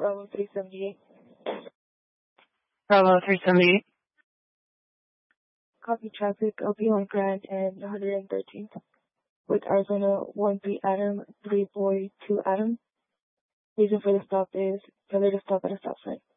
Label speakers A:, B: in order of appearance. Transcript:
A: Bravo 378.
B: Bravo 378.
A: Copy traffic LP1 Grand and 113th with Arizona 1-3 Adam, 3 Boy 2 Adam. Reason for the stop is failure to stop at a stop sign.